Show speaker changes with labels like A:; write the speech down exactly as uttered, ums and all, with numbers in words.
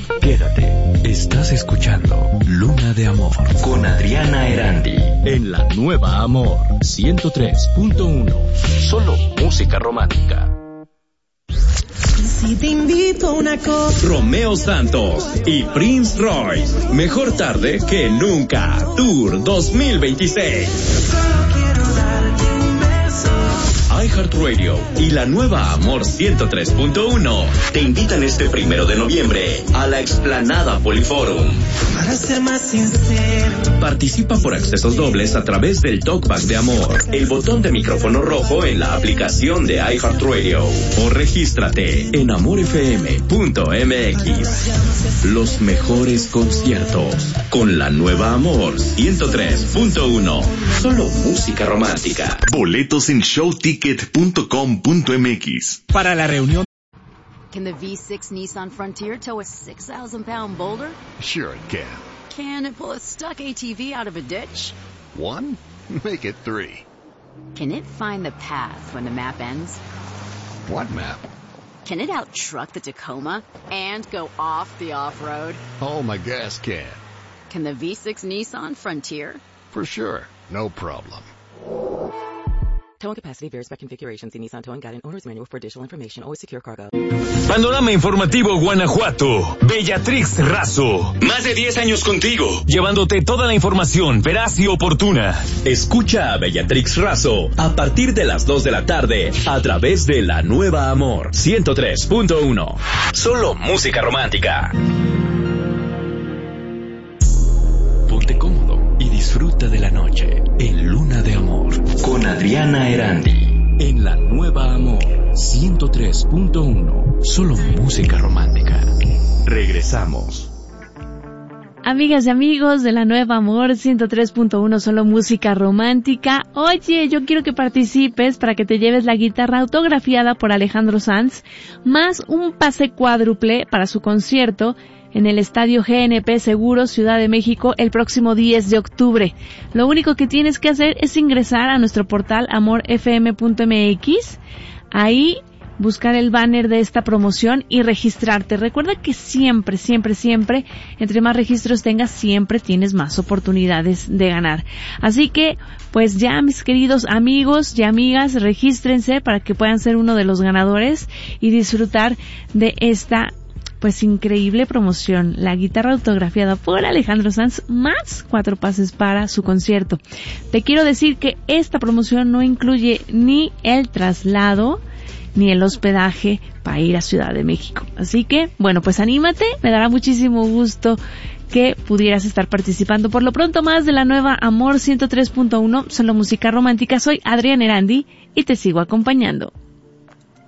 A: Quédate, estás escuchando Luna de Amor con Adriana Erandi en la nueva Amor ciento tres punto uno. Solo música romántica.
B: Si te invito a una cosa.
C: Romeo Santos y Prince Royce. Mejor tarde que nunca. Tour dos mil veintiséis. iHeartRadio y la nueva Amor ciento tres punto uno te invitan este primero de noviembre a la explanada Poliforum.
B: Para ser más sincero.
C: Participa por accesos dobles a través del Talkback de Amor, el botón de micrófono rojo en la aplicación de iHeartRadio o regístrate en amor f m punto m x. Los mejores conciertos con la nueva Amor ciento tres punto uno. Solo música romántica.
D: Boletos en show ticket punto com punto m x.
E: Para la reunión.
F: Can the V six Nissan Frontier tow a six thousand pound boulder?
D: Sure it can.
F: Can it pull a stuck A T V out of a ditch?
D: One? Make it three.
F: Can it find the path when the map ends?
D: What map?
F: Can it out-truck the Tacoma and go off the off-road?
D: Oh, my gas can.
F: Can the V six Nissan Frontier?
D: For sure. No problem.
G: Towing capacity varies by configuration. See Nissan Towing Guide and Owner's Manual for additional information. Always secure cargo.
A: Panorama Informativo Guanajuato. Bellatrix Razo. Más de diez años contigo, llevándote toda la información veraz y oportuna.
C: Escucha a Bellatrix Razo a partir de las dos de la tarde a través de la nueva Amor ciento tres punto uno. Solo música romántica.
A: Ponte cómodo y disfruta de la noche en Luna de Amor con Adriana Erandi en la nueva Amor ciento tres punto uno. Solo música romántica. Regresamos.
H: Amigas y amigos de la nueva Amor ciento tres punto uno, solo música romántica. Oye, yo quiero que participes para que te lleves la guitarra autografiada por Alejandro Sanz, más un pase cuádruple para su concierto en el Estadio G N P Seguros, Ciudad de México, el próximo diez de octubre. Lo único que tienes que hacer es ingresar a nuestro portal amor f m punto m x, ahí buscar el banner de esta promoción y registrarte. Recuerda que siempre, siempre, siempre, entre más registros tengas, siempre tienes más oportunidades de ganar. Así que, pues ya, mis queridos amigos y amigas, regístrense para que puedan ser uno de los ganadores y disfrutar de esta pues increíble promoción, la guitarra autografiada por Alejandro Sanz, más cuatro pases para su concierto. Te quiero decir que esta promoción no incluye ni el traslado, ni el hospedaje para ir a Ciudad de México. Así que, bueno, pues anímate, me dará muchísimo gusto que pudieras estar participando. Por lo pronto, más de la nueva Amor ciento tres punto uno, solo música romántica. Soy Adriana Erandi y te sigo acompañando.